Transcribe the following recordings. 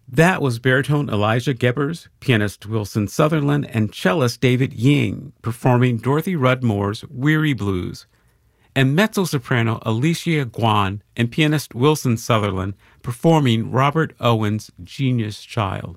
That was baritone Elijah Gebbers, pianist Wilson Sutherland, and cellist David Ying performing Dorothy Rudmore's Weary Blues, and mezzo-soprano Alicia Guan and pianist Wilson Sutherland performing Robert Owen's Genius Child.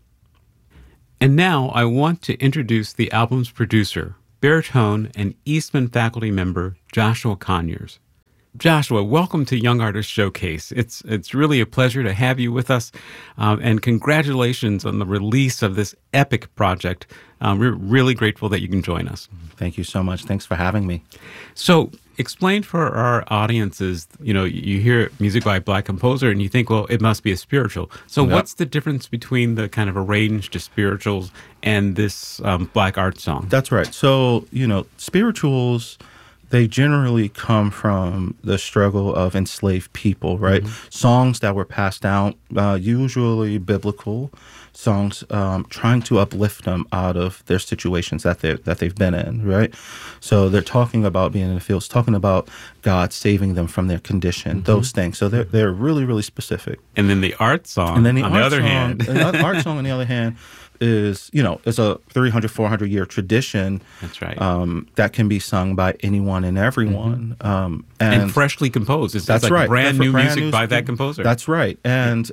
And now I want to introduce the album's producer, baritone and Eastman faculty member Joshua Conyers. Joshua, welcome to Young Artist Showcase. It's really a pleasure to have you with us, and congratulations on the release of this epic project. We're really grateful that you can join us. Thank you so much. Thanks for having me. So, explain for our audiences, you hear music by a Black composer and you think, well, it must be a spiritual. So What's the difference between the kind of arranged spirituals and this Black art song? That's right. So, spirituals, they generally come from the struggle of enslaved people, right? Mm-hmm. Songs that were passed down, usually biblical songs, trying to uplift them out of their situations that they've been in, right? So they're talking about being in the fields, talking about God saving them from their condition, mm-hmm. those things. So they're really, really specific. And then the art song, on the other hand, the art song, on the other hand, is, it's a 300, 400-year tradition. That's right. That can be sung by anyone and everyone. Mm-hmm. And freshly composed. That's like right. brand new music by that composer. That's right. And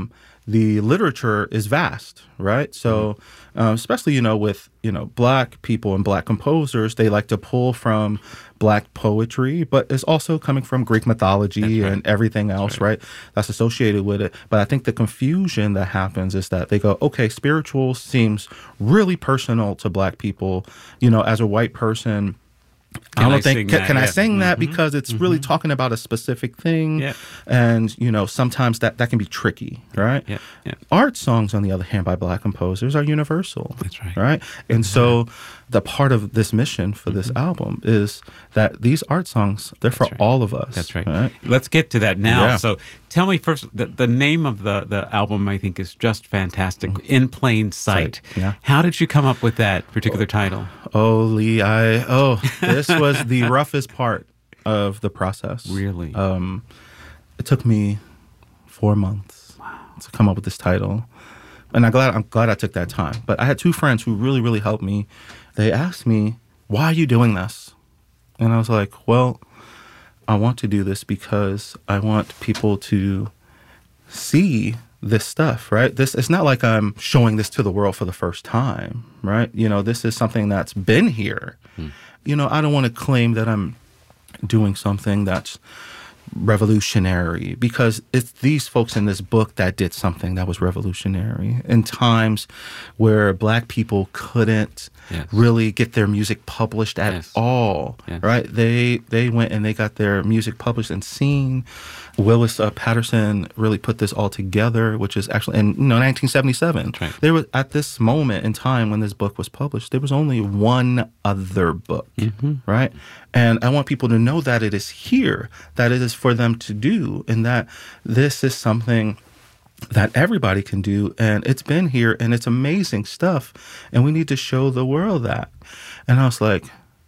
the literature is vast, right? So especially, with, Black people and Black composers, they like to pull from Black poetry, but it's also coming from Greek mythology and everything else, right? That's associated with it. But I think the confusion that happens is that they go, okay, spiritual seems really personal to Black people. As a white person, can I sing that because it's mm-hmm. really talking about a specific thing? Yeah. And, sometimes that can be tricky, right? Yeah. Yeah. Art songs, on the other hand, by Black composers are universal. That's right. Right? And so the part of this mission for this mm-hmm. album is that these art songs, they're for all of us. That's right. Let's get to that now. Yeah. So tell me first, the name of the album, I think, is just fantastic. Mm-hmm. In Plain Sight. Yeah. How did you come up with that particular title? Oh, Lee, this was the roughest part of the process. Really? It took me 4 months to come up with this title. And I'm glad I took that time. But I had two friends who really, really helped me. They asked me, why are you doing this? And I was like, well, I want to do this because I want people to see this stuff, right? It's not like I'm showing this to the world for the first time, right? This is something that's been here. I don't want to claim that I'm doing something that's revolutionary, because it's these folks in this book that did something that was revolutionary in times where Black people couldn't really get their music published at all, right? They went and they got their music published and seen. Willis Patterson really put this all together, which is actually in 1977. Right. There was, at this moment in time when this book was published, there was only one other book, mm-hmm. right? And I want people to know that it is here, that it is for them to do, and that this is something that everybody can do, and it's been here, and it's amazing stuff, and we need to show the world that. And I was like,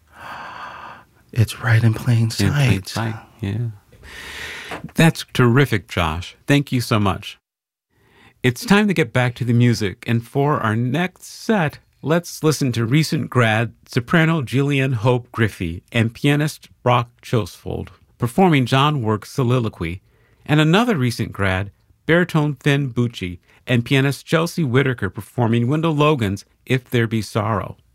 it's right in plain sight. In plain sight, yeah. That's terrific, Josh. Thank you so much. It's time to get back to the music, and for our next set, let's listen to recent grad soprano Jillian Hope Griffey and pianist Brock Chosfold performing John Work's Soliloquy, and another recent grad, baritone Finn Bucci, and pianist Chelsea Whitaker performing Wendell Logan's If There Be Sorrow.